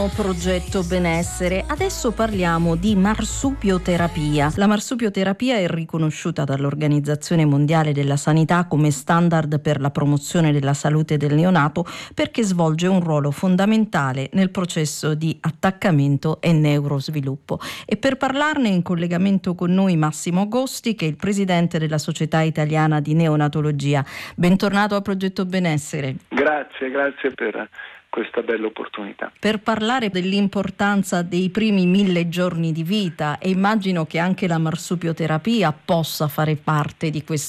Progetto benessere. Adesso parliamo di marsupioterapia. La marsupioterapia è riconosciuta dall'Organizzazione Mondiale della Sanità come standard per la promozione della salute del neonato perché svolge un ruolo fondamentale nel processo di attaccamento e neurosviluppo. E per parlarne in collegamento con noi Massimo Agosti, che è il presidente della Società Italiana di Neonatologia. Bentornato a Progetto Benessere. Grazie per questa bella opportunità. Per parlare dell'importanza dei primi 1000 giorni di vita, e immagino che anche la marsupioterapia possa fare parte di questo